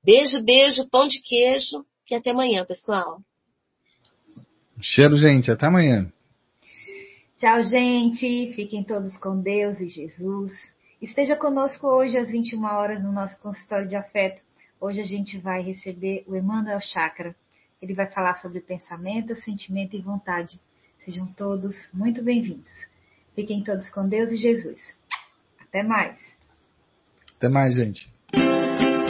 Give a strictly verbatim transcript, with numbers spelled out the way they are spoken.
Beijo, beijo, pão de queijo e até amanhã, pessoal. Cheiro, gente. Até amanhã. Tchau, gente. Fiquem todos com Deus e Jesus. Esteja conosco hoje às vinte e uma horas no nosso consultório de afeto. Hoje a gente vai receber o Emmanuel Chakra. Ele vai falar sobre pensamento, sentimento e vontade. Sejam todos muito bem-vindos. Fiquem todos com Deus e Jesus. Até mais. Até mais, gente.